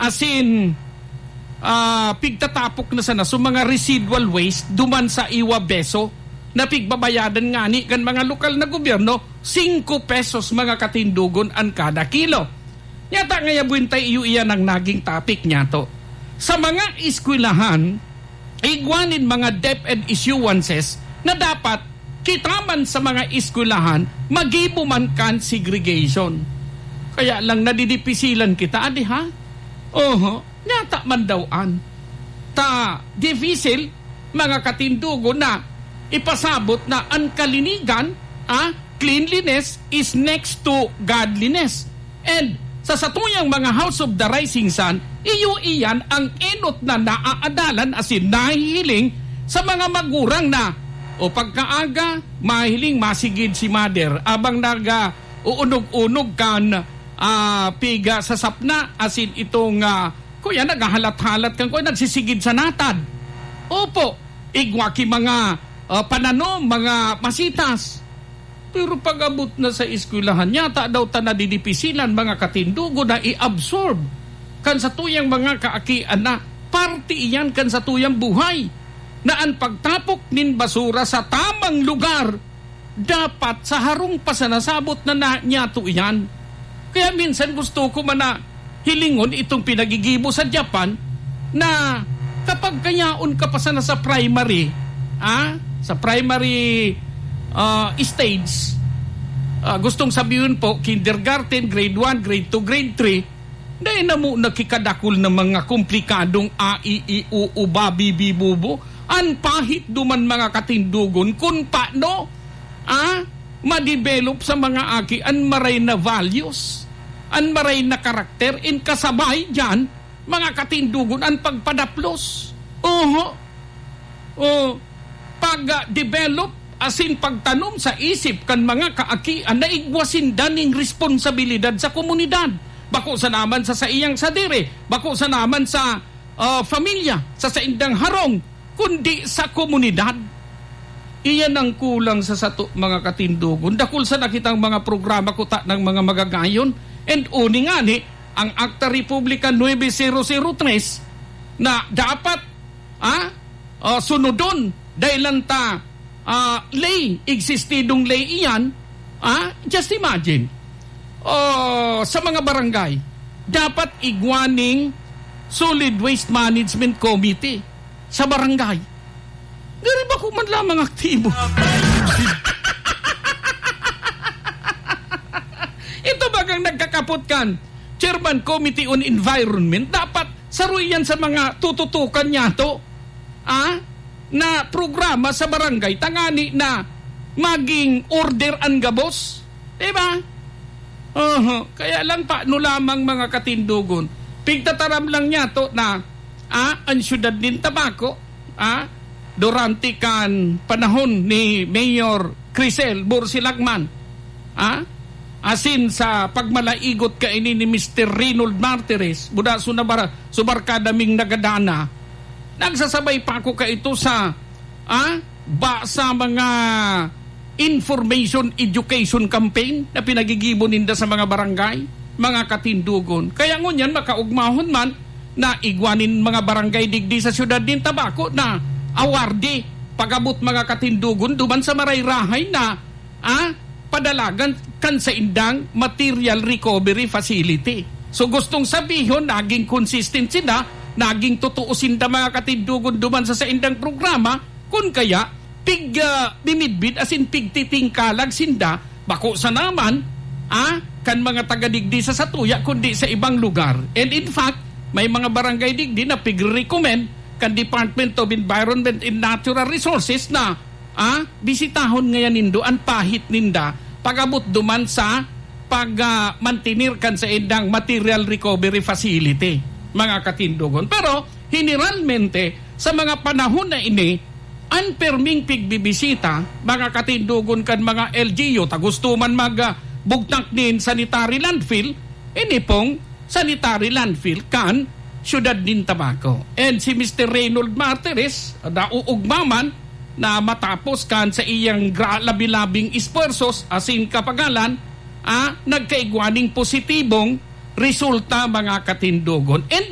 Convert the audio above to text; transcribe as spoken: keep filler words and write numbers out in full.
asin uh, pigtatapok na sana so mga residual waste duman sa Iwa Beso na pigbabayadan nga ni kan mga lokal na gobyerno five pesos mga katindugon ang kada kilo. Nyata ngaya buwintay iyo iyan ang naging topic niya to. Sa mga eskwelahan, igwanin mga debt and issuances na dapat kitaman sa mga eskwelahan magibo man kan segregation. Kaya lang nadidipisilan kita, adi ha? Oho, nyata man dawaan. Ta, difficile, mga katindugo na ipasabot na ang kalinigan, ah, cleanliness is next to godliness. And sa satuyang mga House of the Rising Sun, iyo iyan ang inot na naaadalan asin nahihiling sa mga magurang na o pagkaaga, mahiling masigid si mother abang naga uunog-unog kan uh, piga sa sapna asin itong uh, kuya nagahalat-halat kan kuya nagsisigid sa natad. Opo, igwaki mga uh, pananom, mga masitas. Pero pag-abot na sa eskwelahan, yata daw ta nadidipisilan mga katindugo na i-absorb kan sa tuyang mga kaakian na parte iyan kan sa tuyang buhay na ang pagtapok nin basura sa tamang lugar dapat sa harong pasanasabot na na nyato iyan. Kaya minsan gusto ko man na hilingon itong pinagigibo sa Japan na kapag kayaon ka pa sana sa primary, ah, sa primary uh, stage, uh, gustong sabihin po, kindergarten, grade one, grade two, grade three, dahil na mo nakikadakol ng mga komplikadong A, I, I, U, U, B, B, B, bubo, an pahit duman mga katindugon kung paano ah, ma-develop sa mga aki an maray na values, an maray na karakter, in kasabay dyan, mga katindugon, ang pagpadaplos. Oho. O, pag-develop, asin pagtanom sa isip kan mga kaakian na igwasin daning responsibilidad sa komunidad. Bako sa naman sa sa iyang sadire, bako sa naman sa uh, familia, sa sa indang harong, kundi sa komunidad. Iyan ang kulang sa sato mga katindugon. Dakul sa nakitang mga programa ko ta ng mga magagayon. And uni nga ni, ang Acta Republica nine thousand three na dapat ah, uh, sunodon dahil ta uh, lay, existidong lay iyan, ah, just imagine, uh, sa mga barangay, dapat igwaning Solid Waste Management Committee sa barangay. Dari ba kung man lamang aktibo? Ito bagang nagkakapot kan, Chairman Committee on Environment, dapat saruyan sa mga tututukan niya to, ah, na programa sa barangay, tangani na maging order ang gabos. Diba? Uh-huh. Kaya lang pa, no lamang mga katindugon, pigtataram lang niya to na, ah, ang syudad din Tabaco, ah, durante kan panahon ni Mayor Crisel Bursilagman, ah, asin sa pagmalaigot ka ini ni Mister Reynold Martires, buda sunabara, subarkadaming nagadana, nagsasabay pa ako ka ito sa, ah, ba sa mga information education campaign na pinagigibon ninda sa mga barangay, mga katindugon. Kaya ngunyan makaugmahon man na igwanin mga barangay digdi sa syudad din Tabaco na awardi pagabot mga katindugon duman sa marayrahay na ah, padalagan kan sa indang material recovery facility. So gustong sabihin, naging consistent sila, naging totoo sinda mga katindugon duman sa sa indang programa, kun kaya pig uh, bimidbid asin pigtitingkalag sinda, bako sa naman, ah, kan mga taga-digdi sa Satuya kundi sa ibang lugar. And in fact, may mga barangay digdi na pig-recommend kan Department of Environment and Natural Resources na ah, bisitahon ngayon nindo ang pahit ninda pagabot duman sa pag-mantinir uh, kan sa indang material recovery facility, mga katindugon. Pero generalmente sa mga panahon na ini, ang perming pigbibisita, mga katindugon kan mga L G U, tagusto man magbugtak din sanitary landfill, ini pong sanitary landfill kan syudad din Tabaco. And si Mister Reynold Martires, nauugmaman na matapos kan sa iyang labi-labing esforsos asin kapagalan, ah, nagkaigwaning positibong resulta mga katindugon. And